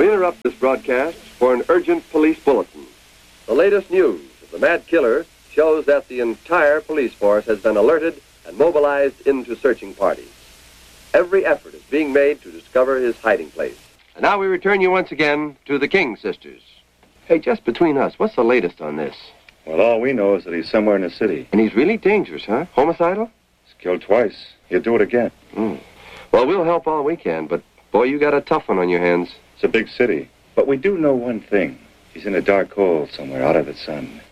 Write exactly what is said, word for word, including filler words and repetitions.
We interrupt this broadcast for an urgent police bulletin. The latest news of the mad killer shows that the entire police force has been alerted and mobilized into searching parties. Every effort is being made to discover his hiding place. And now we return you once again to the King sisters. Hey, just between us, what's the latest on this? Well, all we know is that he's somewhere in the city. And he's really dangerous, huh? Homicidal? He's killed twice. He'll do it again. Mm. Well, we'll help all we can, but, boy, you got a tough one on your hands. It's a big city. But we do know one thing. He's in a dark hole somewhere out of the sun.